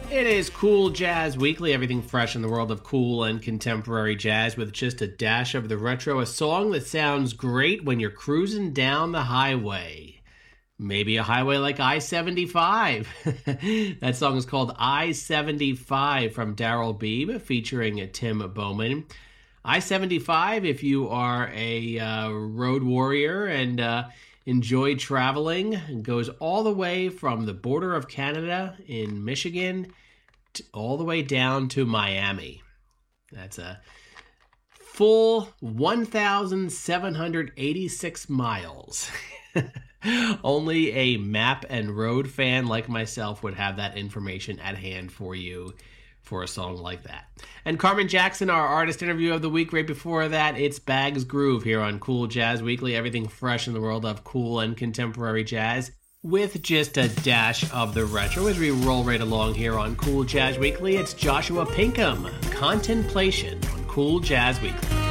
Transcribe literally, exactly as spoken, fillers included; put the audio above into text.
It is Cool Jazz Weekly, everything fresh in the world of cool and contemporary jazz with just a dash of the retro, a song that sounds great when you're cruising down the highway. Maybe a highway like I seventy-five. That song is called I seventy-five from Daryl Beebe, featuring Tim Bowman. I seventy-five, if you are a uh, road warrior and uh, enjoy traveling, goes all the way from the border of Canada in Michigan to, all the way down to Miami. That's a full one thousand seven hundred eighty-six miles. Only a map and road fan like myself would have that information at hand for you for a song like that. And Carmen Jackson, our artist interview of the week. Right before that, it's Bags Groove here on Cool Jazz Weekly. Everything fresh in the world of cool and contemporary jazz with just a dash of the retro. As we roll right along here on Cool Jazz Weekly, it's Joshua Pinkham, Contemplation on Cool Jazz Weekly.